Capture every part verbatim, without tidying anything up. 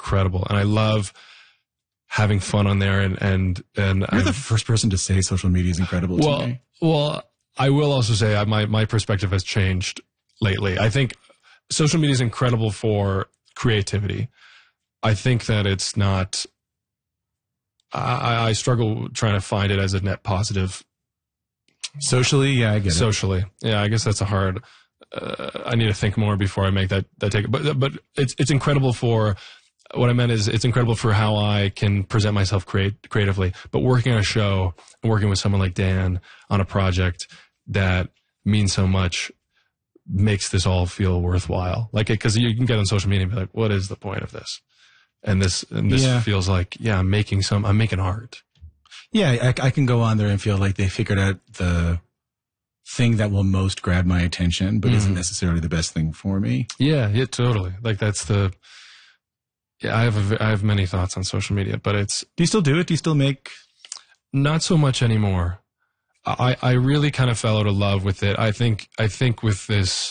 incredible. And I love having fun on there. And, and, and You're I've, the first person to say social media is incredible well, to me. Well, I will also say I, my, my perspective has changed lately. I think social media is incredible for creativity. I think that it's not, I, I struggle trying to find it as a net positive. Socially, yeah, I get it. Socially. Yeah, I guess that's a hard, uh, I need to think more before I make that, that take. But, but it's, it's incredible for, what I meant is it's incredible for how I can present myself create, creatively. But working on a show and working with someone like Dan on a project that means so much makes this all feel worthwhile. Like, it, cause you can get on social media and be like, what is the point of this? And this, and this yeah. feels like, yeah, I'm making some, I'm making art. Yeah, I, I can go on there and feel like they figured out the thing that will most grab my attention, but mm. isn't necessarily the best thing for me. Yeah, yeah, totally. Like that's the, yeah, I have, a, I have many thoughts on social media, but it's. Do you still do it? Do you still make? Not so much anymore. I, I really kind of fell out of love with it. I think, I think with this,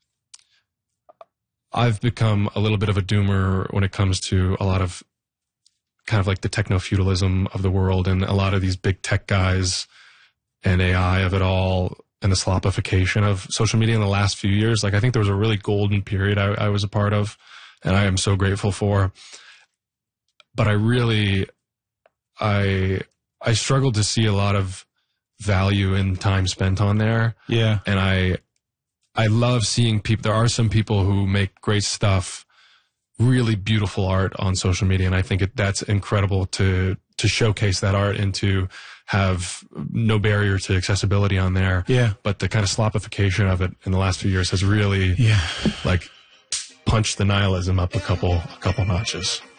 I've become a little bit of a doomer when it comes to a lot of kind of like the techno-feudalism of the world and a lot of these big tech guys and A I of it all and the slopification of social media in the last few years. Like I think there was a really golden period I, I was a part of and I am so grateful for. But I really, I, I struggled to see a lot of value in time spent on there. Yeah. And I, I love seeing people. There are some people who make great stuff, really beautiful art on social media. And I think it, that's incredible to, to showcase that art and to have no barrier to accessibility on there. Yeah. But the kind of slopification of it in the last few years has really yeah. like punched the nihilism up a couple, a couple notches.